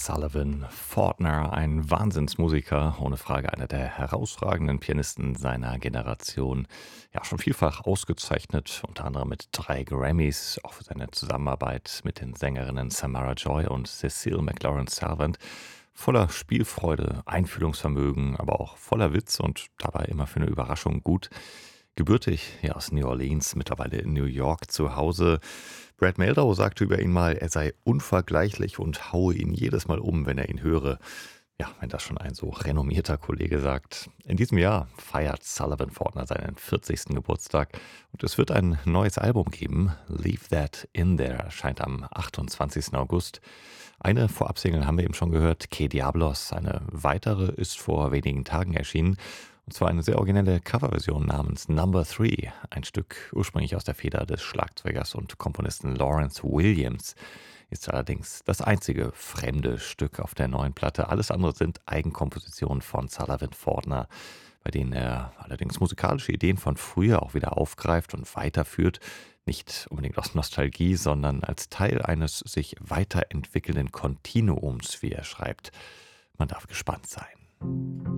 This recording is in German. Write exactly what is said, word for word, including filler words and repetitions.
Sullivan Fortner, ein Wahnsinnsmusiker, ohne Frage einer der herausragenden Pianisten seiner Generation. Ja, schon vielfach ausgezeichnet, unter anderem mit drei Grammys, auch für seine Zusammenarbeit mit den Sängerinnen Samara Joy und Cecile McLaurin-Salvant. Voller Spielfreude, Einfühlungsvermögen, aber auch voller Witz und dabei immer für eine Überraschung gut. Gebürtig ja, aus New Orleans, mittlerweile in New York zu Hause. Brad Mehldau sagte über ihn mal, er sei unvergleichlich und haue ihn jedes Mal um, wenn er ihn höre. Ja, wenn das schon ein so renommierter Kollege sagt. In diesem Jahr feiert Sullivan Fortner seinen vierzigsten Geburtstag und es wird ein neues Album geben. Leave That In There erscheint am achtundzwanzigsten August. Eine Vorabsingle haben wir eben schon gehört, Que Diablos. Eine weitere ist vor wenigen Tagen erschienen. Und zwar eine sehr originelle Coverversion namens Number Three, ein Stück ursprünglich aus der Feder des Schlagzeugers und Komponisten Lawrence Williams, ist allerdings das einzige fremde Stück auf der neuen Platte. Alles andere sind Eigenkompositionen von Sullivan Fortner, bei denen er allerdings musikalische Ideen von früher auch wieder aufgreift und weiterführt. Nicht unbedingt aus Nostalgie, sondern als Teil eines sich weiterentwickelnden Kontinuums, wie er schreibt. Man darf gespannt sein.